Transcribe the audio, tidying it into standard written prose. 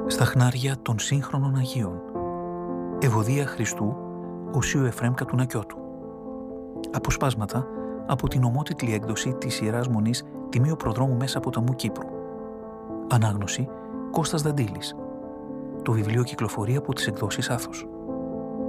Στα χνάρια των σύγχρονων Αγίων. Ευωδία Χριστού, Οσίου Εφραίμ Κατουνακιώτου. Αποσπάσματα από την ομότιτλη έκδοση της Ιεράς Μονής Τιμίου Προδρόμου Μέσα Ποταμού Κύπρου. Ανάγνωση Κώστας Δαντήλης. Το βιβλίο κυκλοφορεί από τις εκδόσεις Άθος.